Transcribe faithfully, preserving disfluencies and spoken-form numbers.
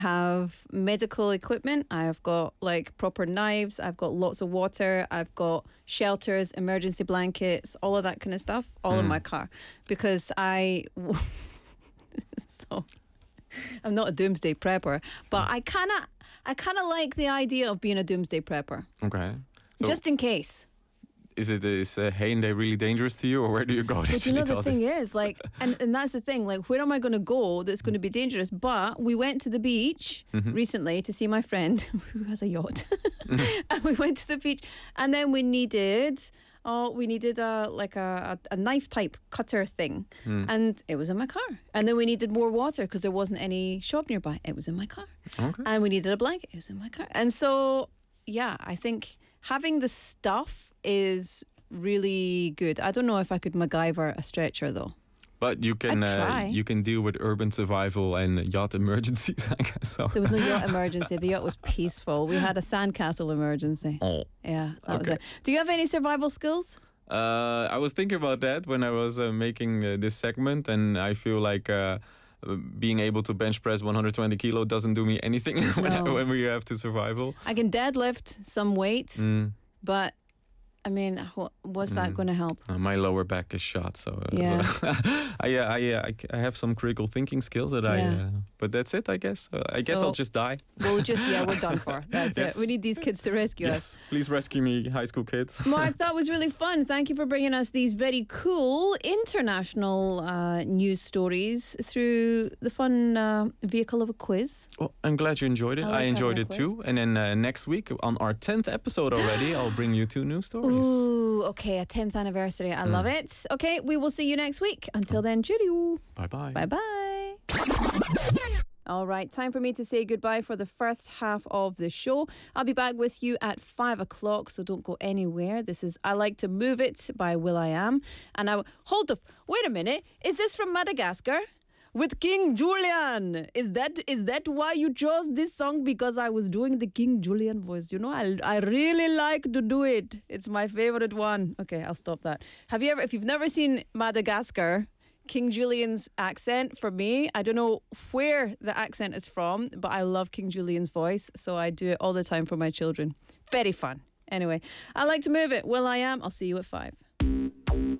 have medical equipment. I've got like proper knives. I've got lots of water. I've got shelters, emergency blankets, all of that kind of stuff, all in my car. Because I, so I'm not a doomsday prepper, but I kind of, I kind of like the idea of being a doomsday prepper. Okay. So Just in case. Is it is uh, Heyday really dangerous to you, or where do you go? But you know the thing is, like, and, and that's the thing, like, where am I going to go that's going to be dangerous? But we went to the beach mm-hmm. recently to see my friend who has a yacht, mm-hmm. and we went to the beach, and then we needed, oh, we needed a like a, a, a knife type cutter thing, mm. and it was in my car. And then we needed more water because there wasn't any shop nearby. It was in my car. Okay. And we needed a blanket. It was in my car. And so, yeah, I think having the stuff is really good. I don't know if I could MacGyver a stretcher though. But you can uh, you can deal with urban survival and yacht emergencies, I guess. So. There was no yacht emergency. The yacht was peaceful. We had a sandcastle emergency. Oh. Yeah, that okay. was it. Do you have any survival skills? Uh, I was thinking about that when I was uh, making uh, this segment, and I feel like uh, being able to bench press one hundred twenty kilo doesn't do me anything when, no. I, when we have to survival. I can deadlift some weights, mm. but I mean, what's that mm. going to help? Uh, my lower back is shot, so, uh, yeah. so I, uh, I, uh, I have some critical thinking skills that yeah. I. Uh, but that's it, I guess. Uh, I guess so I'll just die. We'll just yeah, we're done for. That's yes. it. We need these kids to rescue yes. us. Please rescue me, high school kids. Mark, that was really fun. Thank you for bringing us these very cool international uh, news stories through the fun uh, vehicle of a quiz. Well, I'm glad you enjoyed it. I, like I enjoyed it too. And then uh, next week on our tenth episode already, I'll bring you two news stories. Ooh, okay, a tenth anniversary. I mm. love it. Okay, we will see you next week. Until then, cheerio. Bye-bye. Bye-bye. All right, time for me to say goodbye for the first half of the show. I'll be back with you at five o'clock, so don't go anywhere. This is I Like to Move It by will.i.am. And I hold the... Wait a minute. Is this from Madagascar? With King Julian. Is that is that why you chose this song? Because I was doing the King Julian voice. You know, I I really like to do it. It's my favorite one. Okay, I'll stop that. Have you ever, if you've never seen Madagascar, King Julian's accent, for me, I don't know where the accent is from, but I love King Julian's voice, so I do it all the time for my children. Very fun. Anyway, I like to move it. will.i.am. I'll see you at five.